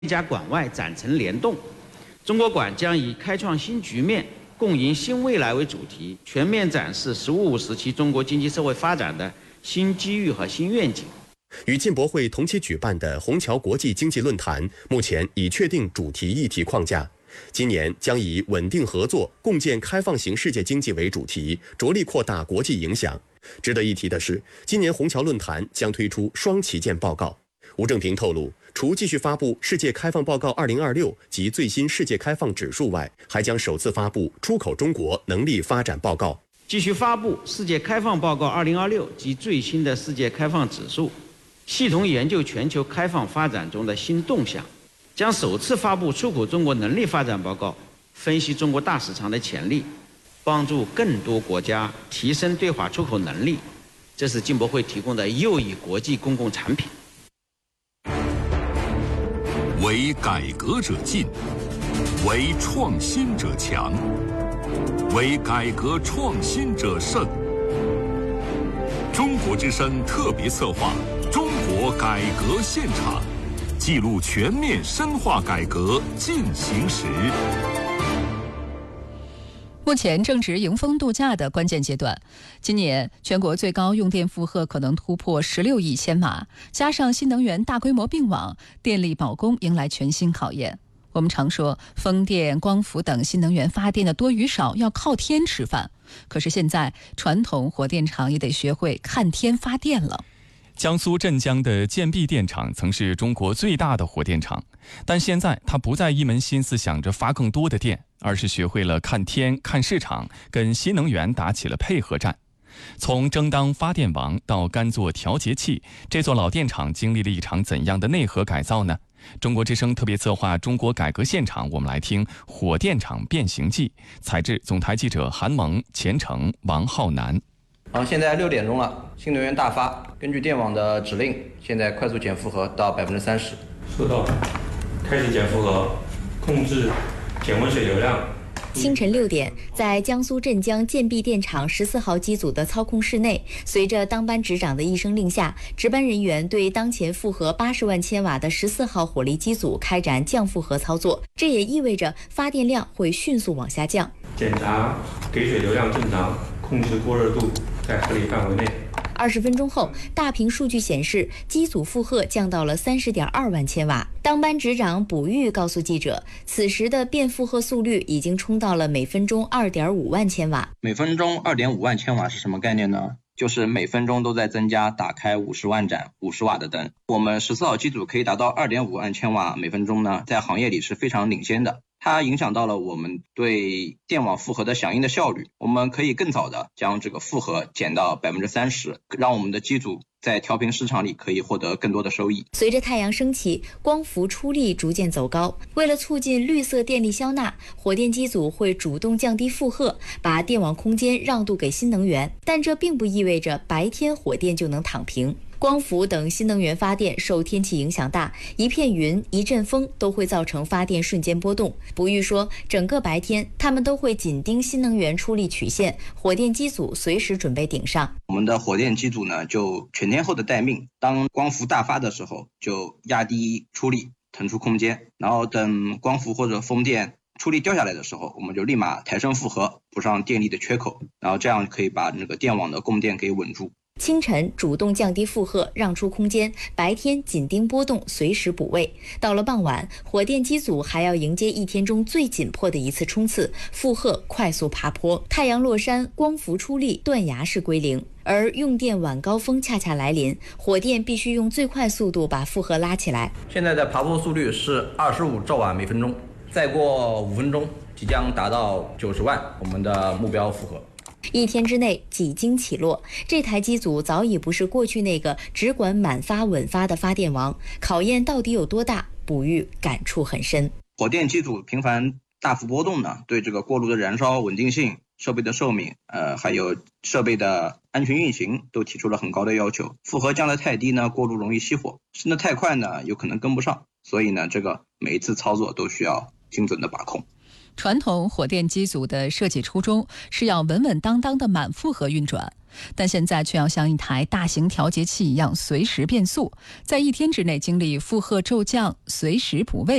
家馆外展陈联动。中国馆将以开创新局面、共赢新未来为主题，全面展示“十五五”时期中国经济社会发展的新机遇和新愿景。 与进博会同期举办的虹桥国际经济论坛，目前已确定主题议题框架。今年将以稳定合作、共建开放型世界经济为主题，着力扩大国际影响。值得一提的是，今年虹桥论坛将推出双旗舰报告。吴正平透露，除继续发布《世界开放报告2026》及最新世界开放指数外，还将首次发布《出口中国能力发展报告》， 继续发布《世界开放报告2026》及最新的世界开放指数，系统研究全球开放发展中的新动向，将首次发布《出口中国能力发展报告》，分析中国大市场的潜力，帮助更多国家提升对华出口能力。这是进博会提供的又一国际公共产品。 为改革者进，为创新者强，为改革创新者胜。中国之声特别策划《中国改革现场》，记录全面深化改革进行时。 目前正值迎峰度假的关键阶段，今年全国最高用电负荷可能突破16亿千瓦，加上新能源大规模并网，电力保供迎来全新考验。我们常说风电、光伏等新能源发电的多与少要靠天吃饭，可是现在传统火电厂也得学会看天发电了。 江苏镇江的建壁电厂曾是中国最大的火电厂，但现在它不再一门心思想着发更多的电，而是学会了看天、看市场，跟新能源打起了配合战。从争当发电王到甘做调节器，这座老电厂经历了一场怎样的内核改造呢？中国之声特别策划《中国改革现场》，我们来听《火电厂变形记》，采制总台记者韩萌、钱成、王浩南。 现在6点钟了，新能源大发，根据电网的指令，现在快速减负荷到30%。 收到，开始减负荷，控制减温水流量。 清晨6点，在江苏镇江建壁电厂14号机组的操控室内，随着当班值长的一声令下，值班人员对当前负荷80万千瓦的14号火力机组开展降负荷操作，这也意味着发电量会迅速往下降。 检查给水流量正常，控制过热度在合理范围内。 20分钟后，大屏数据显示，机组负荷降到了30.2万千瓦。当班值长卜玉告诉记者，此时的变负荷速率已经冲到了每分钟2.5万千瓦。 每分钟2.5万千瓦是什么概念呢？就是每分钟都在增加打开50万盏50瓦的灯。我们14号机组可以达到2.5万千瓦每分钟呢，在行业里是非常领先的。它影响到了我们对电网负荷的响应的效率，我们可以更早的将这个负荷减到30%，让我们的机组在调频市场里可以获得更多的收益。 随着太阳升起，光伏出力逐渐走高，为了促进绿色电力消纳，火电机组会主动降低负荷，把电网空间让渡给新能源，但这并不意味着白天火电就能躺平。光伏等新能源发电受天气影响大，一片云、一阵风都会造成发电瞬间波动。卜玉说，整个白天他们都会紧盯新能源出力曲线，火电机组随时准备顶上。 我们的火电机组呢，就全天候的待命，当光伏大发的时候，就压低出力，腾出空间，然后等光伏或者风电出力掉下来的时候，我们就立马抬升负荷，补上电力的缺口，然后这样可以把那个电网的供电给稳住。 清晨主动降低负荷，让出空间；白天紧盯波动，随时补位。到了傍晚，火电机组还要迎接一天中最紧迫的一次冲刺，负荷快速爬坡。太阳落山，光伏出力，断崖式归零。而用电晚高峰恰恰来临，火电必须用最快速度把负荷拉起来。 现在的爬坡速率是25兆瓦每分钟，再过5分钟即将达到90万，我们的目标负荷。 一天之内几经起落，这台机组早已不是过去那个只管满发稳发的发电王。考验到底有多大，卜玉感触很深。 火电机组频繁大幅波动呢，对这个过炉的燃烧稳定性、设备的寿命，还有设备的安全运行都提出了很高的要求。负荷降得太低呢，过炉容易熄火；升得太快呢，有可能跟不上。所以呢，这个每一次操作都需要精准的把控。 传统火电机组的设计初衷是要稳稳当当的满负荷运转， 但现在却要像一台大型调节器一样随时变速，在1天之内经历负荷骤降、随时补位